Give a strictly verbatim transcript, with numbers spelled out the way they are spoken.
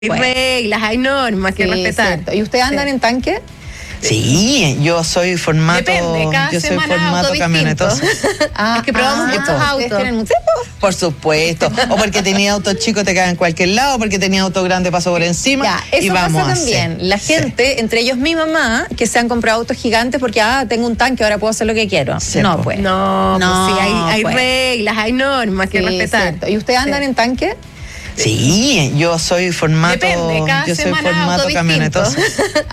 Hay bueno. reglas, hay normas que sí, respetar. Cierto. ¿Y ustedes andan sí. en tanque? Sí, yo soy formato. Depende, cada yo soy semana formato camionetoso. Ah, es que probamos ah, muchos autos. ¿Muchos? Por supuesto. O porque tenía autos chicos te caen en cualquier lado, porque tenía auto grande paso por encima. Ya, eso y vamos pasa también. Hacer. La gente, sí. entre ellos mi mamá, que se han comprado autos gigantes porque ah, tengo un tanque, ahora puedo hacer lo que quiero. Sí, no, pues. No, no, pues sí, hay, hay pues. reglas, hay normas que sí, respetar. Cierto. ¿Y ustedes andan sí. en tanque? Sí, yo soy formato. Depende, cada yo soy semana formato auto camionetoso.